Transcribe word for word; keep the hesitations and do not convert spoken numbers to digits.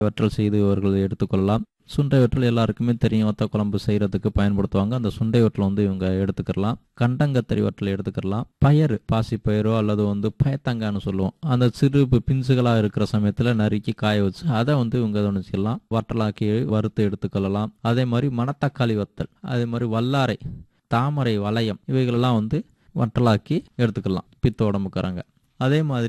வற்றல் செய்து இவர்கள் எடுத்துக்கொள்ளலாம். சுண்டை வற்றல் எல்லாருக்குமே தெரியும், வத்த குழம்பு செய்கிறதுக்கு பயன்படுத்துவாங்க. அந்த சுண்டை வற்றல் வந்து இவங்க எடுத்துக்கலாம். கண்டங்கத்திரி வற்றல் எடுத்துக்கலாம். பயறு, பாசி பயிரோ அல்லது வந்து பயத்தங்கான்னு சொல்லுவோம், அந்த சிறு பிஞ்சுகளாக இருக்கிற சமயத்தில் நறுக்கி காய வச்சு அதை வந்து இவங்க நினச்சிக்கலாம், வற்றலாக்கி வறுத்து எடுத்துக்கொள்ளலாம். அதே மாதிரி மணத்தக்காளி வத்தல், அதே மாதிரி வல்லாரை, தாமரை, வளையம், இவைகளெல்லாம் வந்து வற்றலாக்கி எடுத்துக்கலாம் பித்த உடம்புக்காரங்க. அதே மாதிரி